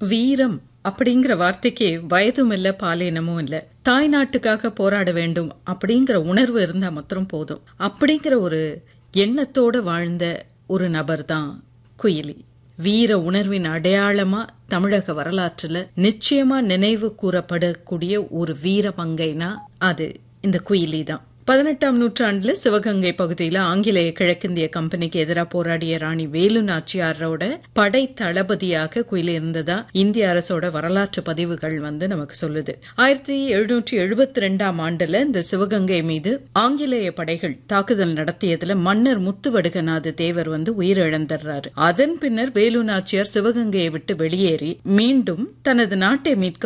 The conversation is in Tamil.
வீரம் அப்படிங்கிற வார்த்தைக்கு வயதும் இல்ல, பாலினமும் இல்ல. தாய் நாட்டுக்காக போராட வேண்டும் அப்படிங்கிற உணர்வு இருந்தா மாத்திரம் போதும். அப்படிங்கிற ஒரு எண்ணத்தோட வாழ்ந்த ஒரு நபர் தான் குயிலி. வீர உணர்வின் அடையாளமா தமிழக வரலாற்றுல நிச்சயமா நினைவு கூறப்படக்கூடிய ஒரு வீர மங்கைனா அது இந்த குயிலி தான். 18ஆம் நூற்றாண்டுல சிவகங்கை பகுதியில ஆங்கிலேய கிழக்கிந்திய கம்பெனிக்கு எதிராக போராடிய ராணி வேலு நாச்சியாரோட படை தளபதியாக குயிலி இருந்ததா இந்திய அரசோட வரலாற்று பதிவுகள் நமக்கு சொல்லுது. 1772ஆம் ஆண்டுல இந்த சிவகங்கை மீது ஆங்கிலேய படைகள் தாக்குதல் நடத்தியதுல மன்னர் முத்துவடுகநாத தேவர் உயிரிழந்துடுறாரு. அதன் பின்னர் வேலு நாச்சியார் சிவகங்கையை விட்டு வெளியேறி மீண்டும் தனது நாட்டை மீட்க